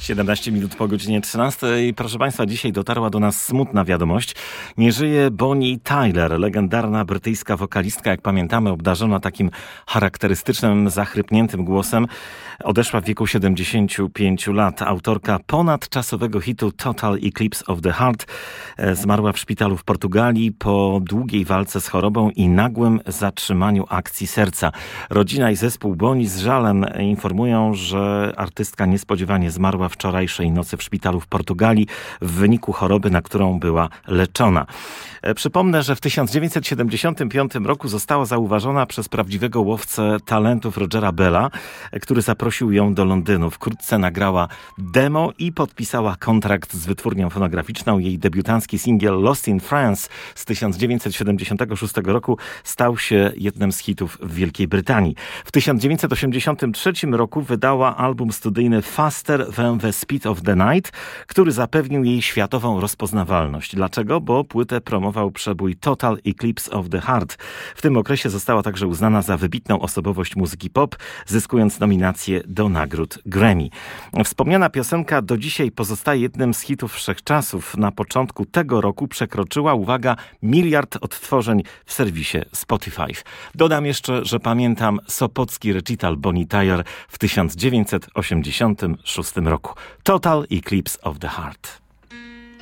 17 minut po godzinie 13. Proszę Państwa, dzisiaj dotarła do nas smutna wiadomość. Nie żyje Bonnie Tyler, legendarna brytyjska wokalistka, jak pamiętamy, obdarzona takim charakterystycznym, zachrypniętym głosem. Odeszła w wieku 75 lat. Autorka ponadczasowego hitu Total Eclipse of the Heart zmarła w szpitalu w Portugalii po długiej walce z chorobą i nagłym zatrzymaniu akcji serca. Rodzina i zespół Bonnie z żalem informują, że artystka niespodziewanie zmarła wczorajszej nocy w szpitalu w Portugalii w wyniku choroby, na którą była leczona. Przypomnę, że w 1975 roku została zauważona przez prawdziwego łowcę talentów Rogera Bella, który zaprosił ją do Londynu. Wkrótce nagrała demo i podpisała kontrakt z wytwórnią fonograficzną. Jej debiutancki singiel Lost in France z 1976 roku stał się jednym z hitów w Wielkiej Brytanii. W 1983 roku wydała album studyjny Faster Than the Speed of the Night, który zapewnił jej światową rozpoznawalność. Dlaczego? Bo płytę promował przebój Total Eclipse of the Heart. W tym okresie została także uznana za wybitną osobowość muzyki pop, zyskując nominację do nagród Grammy. Wspomniana piosenka do dzisiaj pozostaje jednym z hitów wszechczasów. Na początku tego roku przekroczyła, uwaga, 1 miliard odtworzeń w serwisie Spotify. Dodam jeszcze, że pamiętam sopocki recital Bonnie Tyler w 1986 roku. Total Eclipse of the Heart.